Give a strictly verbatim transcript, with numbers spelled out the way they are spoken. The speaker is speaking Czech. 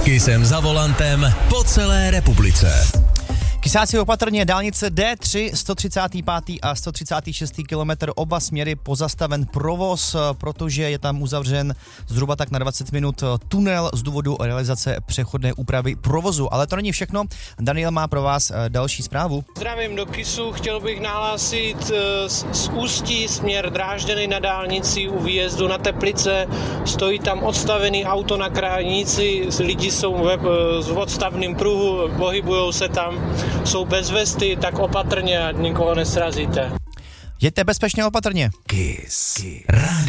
Kissem za volantem po celé republice. Kysáci opatrně, dálnice D tři, sto třicátý pátý a sto třicátý šestý kilometr, oba směry pozastaven provoz, protože je tam uzavřen zhruba tak na dvacet minut tunel z důvodu realizace přechodné úpravy provozu. Ale to není všechno, Daniel má pro vás další zprávu. Zdravím do Kisu, chtěl bych nahlásit z, z Ústí směr Drážďany na dálnici u výjezdu na Teplice. Stojí tam odstavený auto na krajnici, lidi jsou ve, v odstavném pruhu, pohybujou se tam. Jsou bez vesty, tak opatrně, ať nikoho nesrazíte. Jeďte bezpečně, opatrně. Kiss. Rádio.